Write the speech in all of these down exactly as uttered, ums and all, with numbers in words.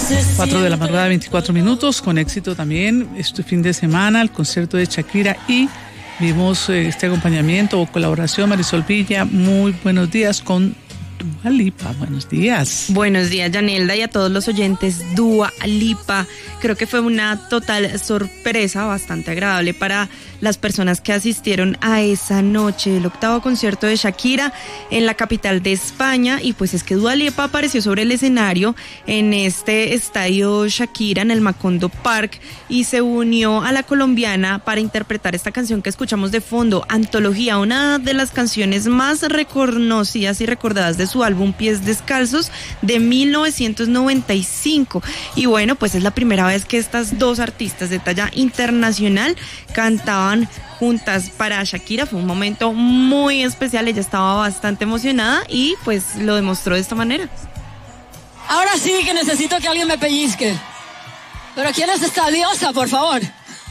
cuatro de la madrugada, veinticuatro minutos, con éxito también este fin de semana, el concierto de Shakira y vimos eh, este acompañamiento o colaboración, Marisol Villa. Muy buenos días con Dua Lipa. Buenos días. Buenos días, Yanelda, y a todos los oyentes. Dua Lipa, creo que fue una total sorpresa, bastante agradable para las personas que asistieron a esa noche, el octavo concierto de Shakira en la capital de España. Y pues es que Dua Lipa apareció sobre el escenario en este estadio Shakira, en el Macondo Park, y se unió a la colombiana para interpretar esta canción que escuchamos de fondo, Antología, una de las canciones más reconocidas y recordadas de su álbum Pies Descalzos de mil novecientos noventa y cinco. Y bueno, pues es la primera vez que estas dos artistas de talla internacional cantaban juntas para Shakira. Fue un momento muy especial, ella estaba bastante emocionada y pues lo demostró de esta manera. Ahora sí que necesito que alguien me pellizque. Pero ¿quién es esta diosa, por favor?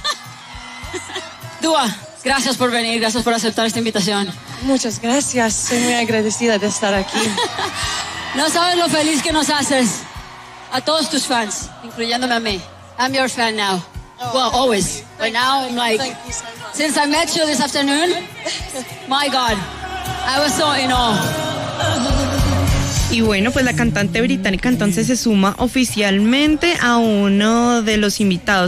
Dua, gracias por venir, gracias por aceptar esta invitación. Muchas gracias, soy muy agradecida de estar aquí. No sabes lo feliz que nos haces a todos tus fans, incluyéndome a mí. I'm your fan now. Oh, well, always. But now I'm like, so since I met you this afternoon, my God, I was so in awe. Y bueno, pues la cantante británica entonces se suma oficialmente a uno de los invitados